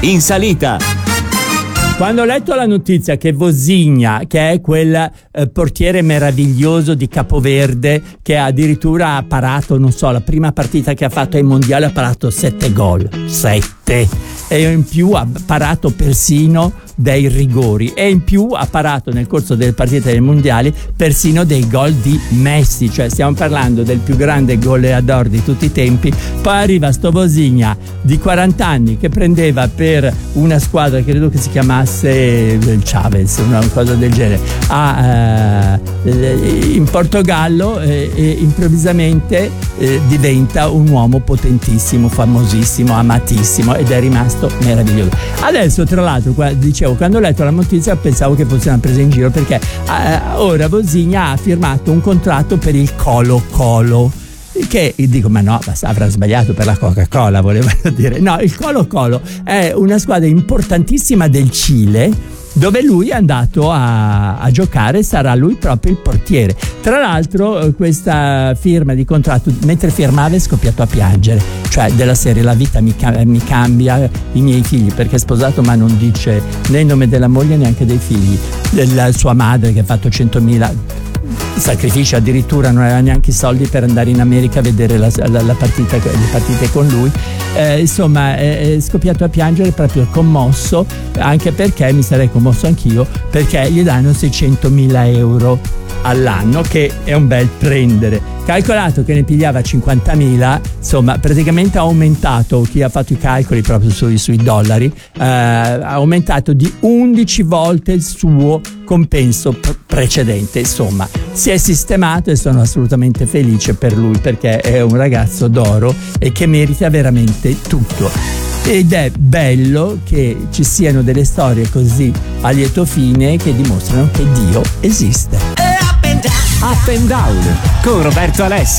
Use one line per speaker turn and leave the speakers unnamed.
in salita.
Quando ho letto la notizia che Vozinha, che è quel portiere meraviglioso di Capoverde, che addirittura ha parato, non so, la prima partita che ha fatto ai mondiali ha parato 7 gol, 7, e in più ha parato persino dei rigori, e in più ha parato nel corso delle partite dei mondiali persino dei gol di Messi, cioè stiamo parlando del più grande goleador di tutti i tempi. Poi arriva sto Vozinha di 40 anni che prendeva per una squadra, credo che si chiamasse il Chavez, una cosa del genere, in Portogallo, e improvvisamente diventa un uomo potentissimo, famosissimo, amatissimo, ed è rimasto meraviglioso. Adesso, tra l'altro, dicevo, quando ho letto la notizia pensavo che fosse una presa in giro, perché ora Vozinha ha firmato un contratto per il Colo-Colo, che dico, ma no, avrà sbagliato, per la Coca-Cola volevano dire. No, il Colo-Colo è una squadra importantissima del Cile, dove lui è andato a giocare, sarà lui proprio il portiere. Tra l'altro questa firma di contratto, mentre firmava, è scoppiato a piangere, cioè della serie la vita mi cambia i miei figli, perché è sposato ma non dice né il nome della moglie neanche dei figli, della sua madre che ha fatto 100.000 sacrifici, addirittura non aveva neanche i soldi per andare in America a vedere le partite con lui. Insomma, è scoppiato a piangere, proprio commosso, anche perché mi sarei commosso anch'io, perché gli danno 600.000 euro all'anno, che è un bel prendere. Calcolato che ne pigliava 50.000, insomma, praticamente ha aumentato, chi ha fatto i calcoli proprio sui dollari, ha aumentato di 11 volte il suo compenso precedente. Insomma, si è sistemato e sono assolutamente felice per lui, perché è un ragazzo d'oro e che merita veramente tutto. Ed è bello che ci siano delle storie così a lieto fine che dimostrano che Dio esiste.
Up and Down con Roberto Alessi.